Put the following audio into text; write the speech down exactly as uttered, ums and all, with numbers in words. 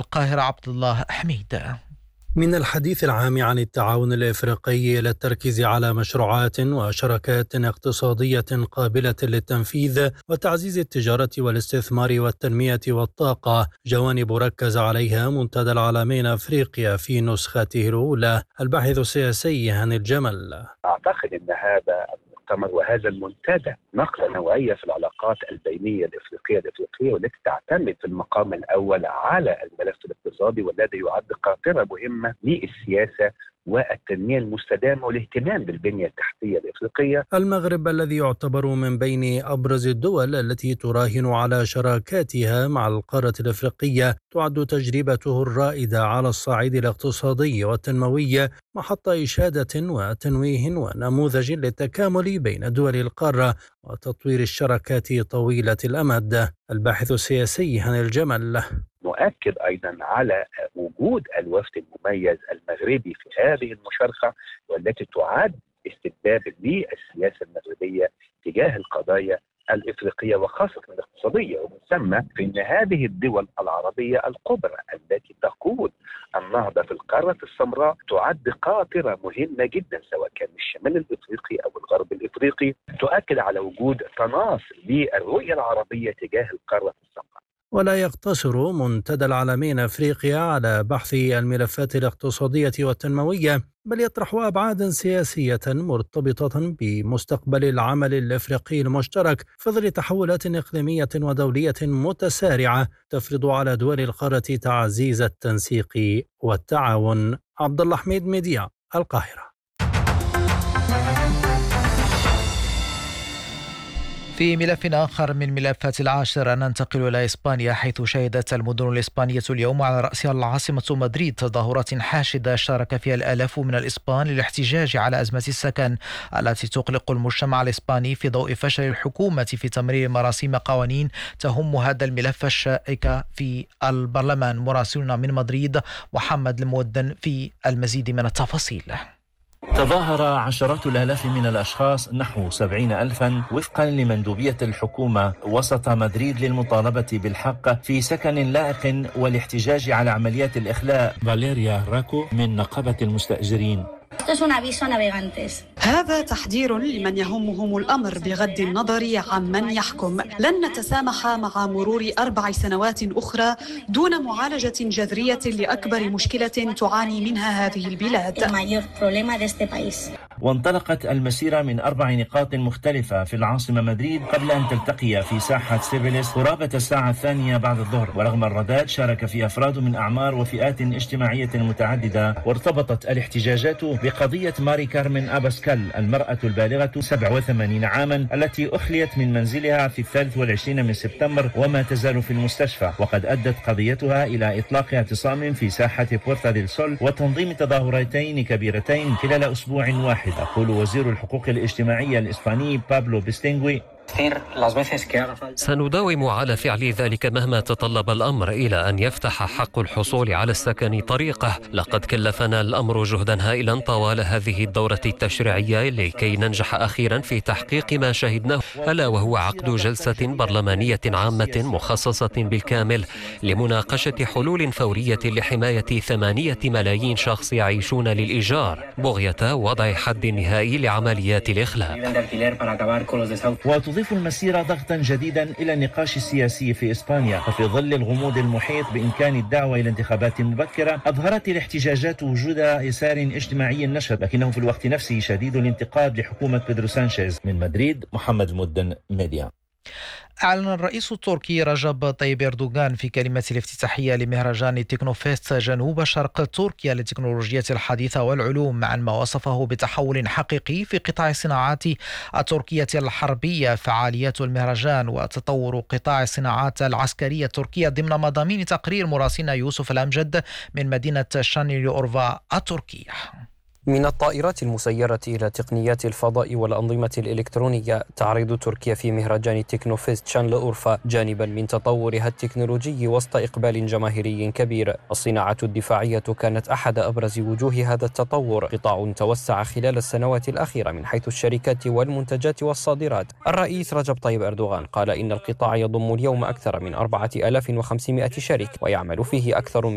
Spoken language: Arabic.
القاهرة عبد الله حميد. من الحديث العام عن التعاون الإفريقي إلى التركيز على مشروعات وشراكات اقتصادية قابلة للتنفيذ وتعزيز التجارة والاستثمار والتنمية والطاقة، جوانب ركز عليها منتدى العالمين أفريقيا في نسخته الأولى. الباحث السياسي هاني الجمل: أعتقد أن هذا المؤتمر وهذا المنتدى نقلة نوعية في العلاقات البينية الإفريقية الإفريقية والتي تعتمد في المقام الأول على الملف الاقتصادي، والذي يعد قاطرة مهمة للسياسة والتنمية المستدامة والاهتمام بالبنية التحتية الإفريقية. المغرب الذي يعتبر من بين أبرز الدول التي تراهن على شراكاتها مع القارة الإفريقية، تعد تجربته الرائدة على الصعيد الاقتصادي والتنموي محط إشادة وتنويه ونموذج للتكامل بين دول القارة وتطوير الشراكات طويلة الأمد. الباحث السياسي هاني الجمل: نؤكد أيضا على وجود الوفد المميز المغربي في هذه المشاركة، والتي تعد استتباب للسياسة المغربية تجاه القضايا الإفريقية وخاصة الاقتصادية، ومن ثم فإن هذه الدول العربية الكبرى التي تقود النهضة في القارة السمراء تعد قاطرة مهمة جدا، سواء كان الشمال الإفريقي أو الغرب الإفريقي، تؤكد على وجود تناصر للرؤية العربية تجاه القارة السمراء. ولا يقتصر منتدى العالمين أفريقيا على بحث الملفات الاقتصادية والتنموية، بل يطرح أبعادا سياسية مرتبطة بمستقبل العمل الإفريقي المشترك في ظل تحولات إقليمية ودولية متسارعة تفرض على دول القارة تعزيز التنسيق والتعاون. عبد الله حميد، ميديا، القاهرة. في ملف آخر من ملفات العاشرة ننتقل إلى إسبانيا، حيث شهدت المدن الإسبانية اليوم على رأسها العاصمة مدريد تظاهرات حاشدة شارك فيها الآلاف من الإسبان للاحتجاج على أزمة السكن التي تقلق المجتمع الإسباني في ضوء فشل الحكومة في تمرير مراسيم قوانين تهم هذا الملف الشائك في البرلمان. مراسلنا من مدريد محمد المودن في المزيد من التفاصيل. تظاهر عشرات الآلاف من الأشخاص، نحو سبعين ألفا وفقا لمندوبية الحكومة، وسط مدريد للمطالبة بالحق في سكن لائق والاحتجاج على عمليات الإخلاء. فاليريا راكو من نقابة المستأجرين: هذا تحذير لمن يهمهم الأمر بغض النظر عن من يحكم. لن نتسامح مع مرور أربع سنوات أخرى دون معالجة جذرية لأكبر مشكلة تعاني منها هذه البلاد. وانطلقت المسيرة من أربع نقاط مختلفة في العاصمة مدريد قبل أن تلتقي في ساحة سيبيليس قرابة الساعة الثانية بعد الظهر. ورغم الرداد شارك في أفراد من أعمار وفئات اجتماعية متعددة، وارتبطت الاحتجاجات بقضية ماري كارمن أباسكال، المرأة البالغة سبعة وثمانين عاما التي أخليت من منزلها في الثالث والعشرين من سبتمبر وما تزال في المستشفى. وقد أدت قضيتها إلى إطلاق اعتصام في ساحة بورتا ديل سول وتنظيم تظاهرتين كبيرتين خلال أسبوع واحد. يقول وزير الحقوق الاجتماعية الإسباني بابلو بيستينغوي: سنداوم على فعل ذلك مهما تطلب الأمر إلى أن يفتح حق الحصول على السكن طريقه. لقد كلفنا الأمر جهدا هائلا طوال هذه الدورة التشريعية لكي ننجح أخيرا في تحقيق ما شهدناه، ألا وهو عقد جلسة برلمانية عامة مخصصة بالكامل لمناقشة حلول فورية لحماية ثمانية ملايين شخص يعيشون للإيجار بغية وضع حد نهائي لعمليات الإخلاء. وتضيف المسيرة ضغطا جديدا إلى النقاش السياسي في إسبانيا. ففي ظل الغموض المحيط بإمكان الدعوة إلى انتخابات مبكرة، أظهرت الاحتجاجات وجود يسار اجتماعي نشط، لكنه في الوقت نفسه شديد الانتقاد لحكومة بيدرو سانشيز. من مدريد محمد المدن، ميديا. أعلن الرئيس التركي رجب طيب أردوغان في كلمة الافتتاحية لمهرجان تكنوفيست جنوب شرق تركيا للتكنولوجيا الحديثة والعلوم عن ما وصفه بتحول حقيقي في قطاع الصناعات التركية الحربية. فعاليات المهرجان وتطور قطاع الصناعات العسكرية التركية ضمن مضامين تقرير مراسلنا يوسف الأمجد من مدينة شانليورفا التركية. من الطائرات المسيرة إلى تقنيات الفضاء والأنظمة الإلكترونية، تعرض تركيا في مهرجان تكنوفيست شانليورفا جانبا من تطورها التكنولوجي وسط إقبال جماهيري كبير. الصناعة الدفاعية كانت أحد أبرز وجوه هذا التطور، قطاع توسع خلال السنوات الأخيرة من حيث الشركات والمنتجات والصادرات. الرئيس رجب طيب أردوغان قال إن القطاع يضم اليوم أكثر من أربعة آلاف وخمسمائة شركة ويعمل فيه أكثر من